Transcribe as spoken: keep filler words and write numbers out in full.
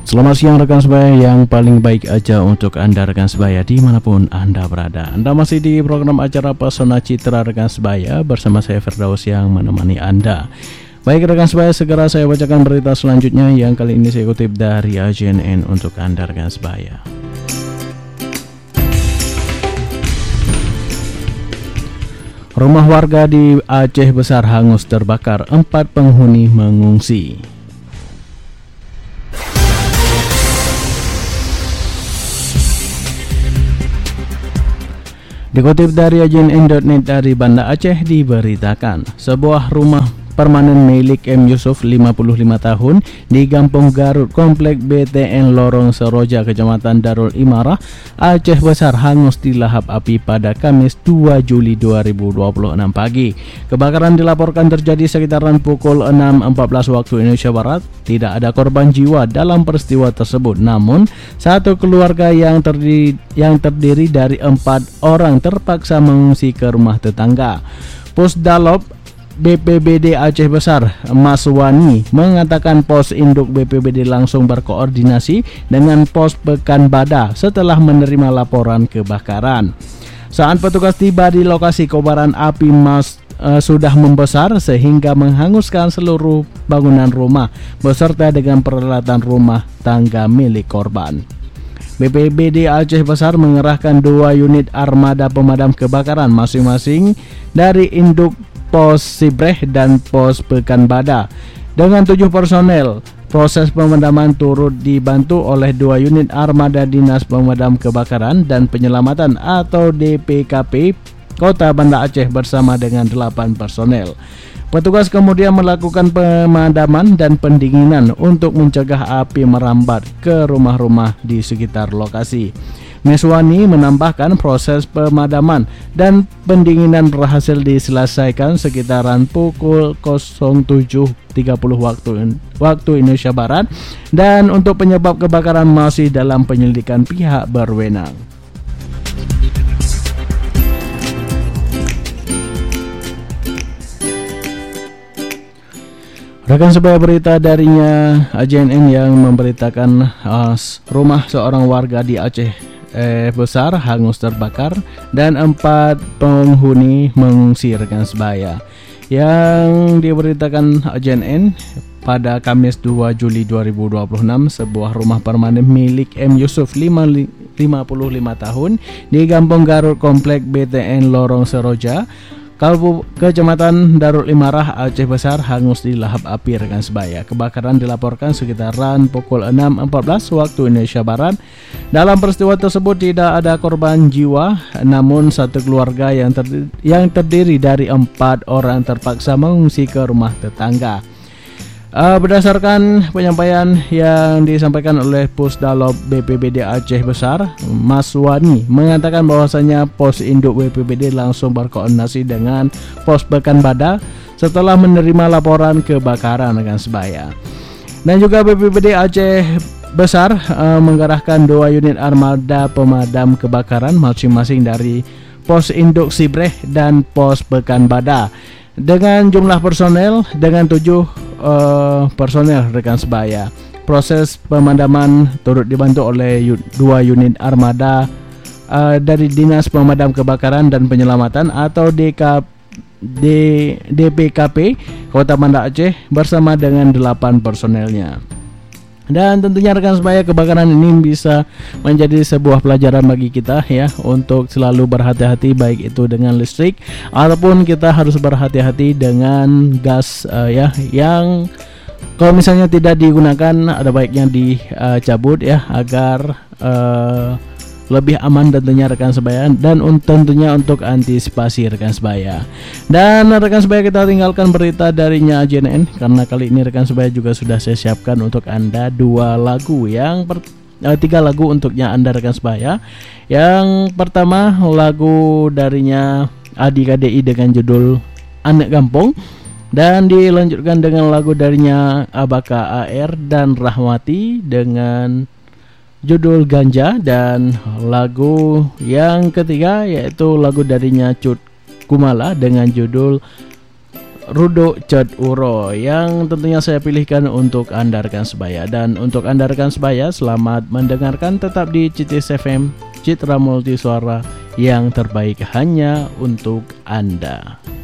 Selamat siang rekan sebaya, yang paling baik aja untuk Anda rekan sebaya dimanapun Anda berada. Anda masih di program acara Pesona Citra rekan sebaya bersama saya Firdaus yang menemani Anda. Baik rekan sebaya, segera saya bacakan berita selanjutnya yang kali ini saya kutip dari A J N N untuk Anda rekan sebaya. Rumah warga di Aceh Besar hangus terbakar, empat penghuni mengungsi. Dikutip dari A J N N titik net dari Banda Aceh diberitakan, sebuah rumah permanen milik M. Yusuf lima puluh lima tahun di Kampung Garut, Komplek B T N Lorong Seroja, Kecamatan Darul Imarah, Aceh Besar hangus dilahap api pada Kamis dua Juli dua ribu dua puluh enam pagi. Kebakaran dilaporkan terjadi sekitaran pukul enam empat belas waktu Indonesia Barat. Tidak ada korban jiwa dalam peristiwa tersebut, namun satu keluarga yang terdiri, yang terdiri dari empat orang terpaksa mengungsi ke rumah tetangga. Pusdalop B P B D Aceh Besar, Mas Wani, mengatakan pos induk B P B D langsung berkoordinasi dengan pos Pekanbada setelah menerima laporan kebakaran. Saat petugas tiba di lokasi, kobaran api mas, uh, sudah membesar sehingga menghanguskan seluruh bangunan rumah beserta dengan peralatan rumah tangga milik korban. B P B D Aceh Besar mengerahkan dua unit armada pemadam kebakaran masing-masing dari induk Pos Sibreh dan Pos Pekanbada dengan tujuh personel. Proses pemadaman turut dibantu oleh dua unit armada Dinas Pemadam Kebakaran dan Penyelamatan atau D P K P Kota Banda Aceh bersama dengan delapan personel. Petugas kemudian melakukan pemadaman dan pendinginan untuk mencegah api merambat ke rumah-rumah di sekitar lokasi. Meswani menambahkan proses pemadaman dan pendinginan berhasil diselesaikan sekitaran pukul tujuh tiga puluh waktu waktu Indonesia Barat, dan untuk penyebab kebakaran masih dalam penyelidikan pihak berwenang. Rekan sebaya, berita darinya A J N N yang memberitakan uh, rumah seorang warga di Aceh Eh, Besar hangus terbakar dan empat penghuni mengungsi rekan sebaya. Yang diberitakan A J N N pada Kamis dua Juli dua ribu dua puluh enam, sebuah rumah permanen milik M. Yusuf lima puluh lima tahun di Kampung Garut, Komplek B T N Lorong Seroja, Kecamatan Darul Imarah, Aceh Besar hangus dilahap api rekan sebaya. Kebakaran dilaporkan sekitaran pukul enam empat belas waktu Indonesia Barat. Dalam peristiwa tersebut tidak ada korban jiwa, namun satu keluarga yang terdiri, yang terdiri dari empat orang terpaksa mengungsi ke rumah tetangga. Uh, berdasarkan penyampaian yang disampaikan oleh Pusdalop B P B D Aceh Besar, Mas Wani mengatakan bahwasanya pos induk B P B D langsung berkoordinasi dengan pos Pekanbada setelah menerima laporan kebakaran rekan sebaya. Dan juga B P B D Aceh Besar uh, menggerahkan dua unit armada pemadam kebakaran masing-masing dari pos induk Sibreh dan pos Pekanbada dengan jumlah personel dengan tujuh uh, personel rekan sebaya. Proses pemadaman turut dibantu oleh dua unit armada uh, dari Dinas Pemadam Kebakaran dan Penyelamatan atau D K, D, D P K P Kota Banda Aceh bersama dengan delapan personelnya. Dan tentunya rekan sebaya, kebakaran ini bisa menjadi sebuah pelajaran bagi kita ya, untuk selalu berhati-hati baik itu dengan listrik ataupun kita harus berhati-hati dengan gas uh, ya, yang kalau misalnya tidak digunakan ada baiknya dicabut ya, agar uh, lebih aman tentunya rekan sebaya, dan un- tentunya untuk antisipasi rekan sebaya. Dan rekan sebaya, kita tinggalkan berita darinya A J N N karena kali ini rekan sebaya juga sudah saya siapkan untuk Anda dua lagu. Yang per- eh, tiga lagu untuknya Anda rekan sebaya. Yang pertama lagu darinya Adi K D I dengan judul Anak Kampung, dan dilanjutkan dengan lagu darinya Abaka A R dan Rahmati dengan judul Ganja, dan lagu yang ketiga yaitu lagu darinya Cut Kumala dengan judul Rudo Chat Uro yang tentunya saya pilihkan untuk Anda rekan sebaya. Dan untuk Anda rekan sebaya, selamat mendengarkan tetap di C T S F M, Citra Multi Suara yang terbaik hanya untuk Anda.